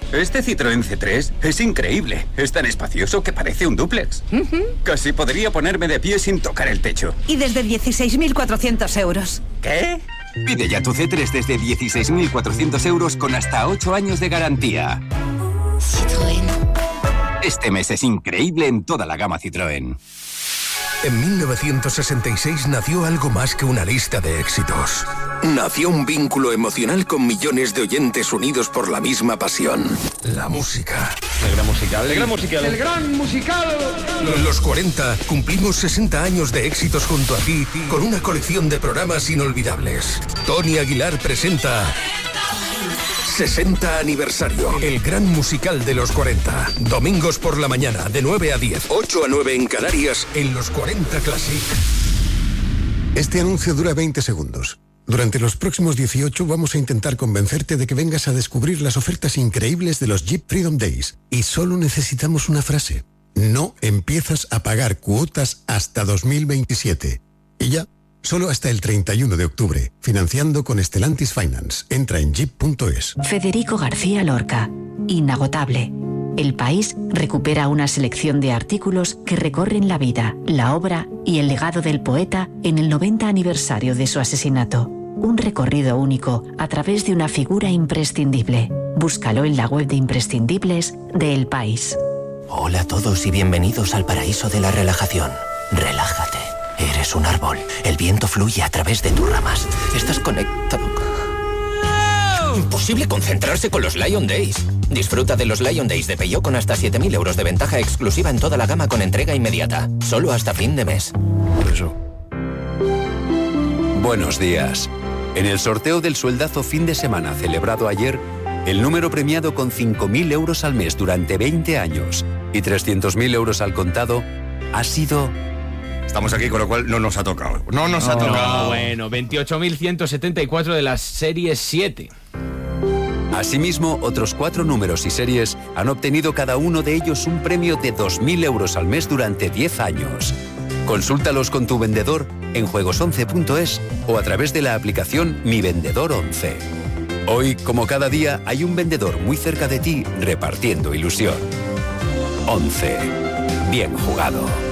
Este Citroën C3 es increíble. Es tan espacioso que parece un dúplex. Casi podría ponerme de pie sin tocar el techo. Y desde 16.400 euros. ¿Qué? Pide ya tu C3 desde 16.400 euros con hasta 8 años de garantía. Citroën. Este mes es increíble en toda la gama Citroën. En 1966 nació algo más que una lista de éxitos. Nació un vínculo emocional con millones de oyentes unidos por la misma pasión. La música. El gran musical. El gran musical. El gran musical. Los 40 cumplimos 60 años de éxitos junto a ti con una colección de programas inolvidables. Tony Aguilar presenta 60 aniversario. El gran musical de los 40. Domingos por la mañana, de 9 a 10. 8 a 9 en Canarias, en los 40 Classic. Este anuncio dura 20 segundos. Durante los próximos 18 vamos a intentar convencerte de que vengas a descubrir las ofertas increíbles de los Jeep Freedom Days. Y solo necesitamos una frase. No empiezas a pagar cuotas hasta 2027. Y ya. Solo hasta el 31 de octubre, financiando con Stellantis Finance. Entra en jeep.es. Federico García Lorca. Inagotable. El País recupera una selección de artículos que recorren la vida, la obra y el legado del poeta en el 90 aniversario de su asesinato. Un recorrido único a través de una figura imprescindible. Búscalo en la web de imprescindibles de El País. Hola a todos y bienvenidos al paraíso de la relajación. Relájate. Eres un árbol. El viento fluye a través de tus ramas. Estás conectado. Imposible concentrarse con los Lion Days. Disfruta de los Lion Days de Peugeot con hasta 7.000 euros de ventaja exclusiva en toda la gama con entrega inmediata. Solo hasta fin de mes. Por eso. Buenos días. En el sorteo del sueldazo fin de semana celebrado ayer, el número premiado con 5.000 euros al mes durante 20 años y 300.000 euros al contado ha sido... Estamos aquí, con lo cual no nos ha tocado. No nos ha tocado. No, bueno, 28.174 de las series 7. Asimismo, otros 4 números y series han obtenido cada uno de ellos un premio de 2.000 euros al mes durante 10 años. Consúltalos con tu vendedor en juegos11.es o a través de la aplicación Mi Vendedor 11. Hoy, como cada día, hay un vendedor muy cerca de ti repartiendo ilusión. 11. Bien jugado.